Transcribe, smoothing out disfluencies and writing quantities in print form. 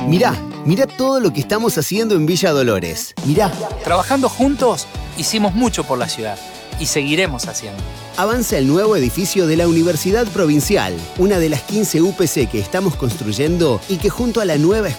Mirá todo lo que estamos haciendo en Villa Dolores. Mirá. Trabajando juntos, hicimos mucho por la ciudad y seguiremos haciendo. Avanza el nuevo edificio de la Universidad Provincial, una de las 15 UPC que estamos construyendo y que junto a la nueva